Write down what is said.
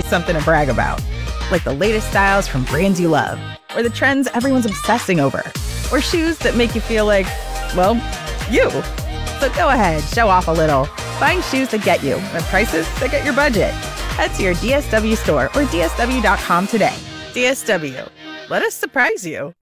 you something to brag about. Like the latest styles from brands you love, or the trends everyone's obsessing over, or shoes that make you feel like, well, you. So go ahead, show off a little. Find shoes that get you at prices that get your budget. Head to your DSW store or DSW.com today. DSW. Let us surprise you.